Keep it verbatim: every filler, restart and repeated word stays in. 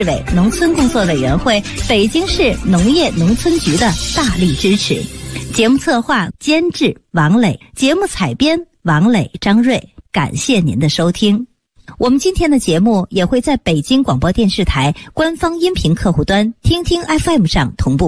委农村工作委员会、北京市农业农村局的大力支持。节目策划监制王磊，节目采编王磊、张瑞。感谢您的收听。我们今天的节目也会在北京广播电视台官方音频客户端听听 F M 上同步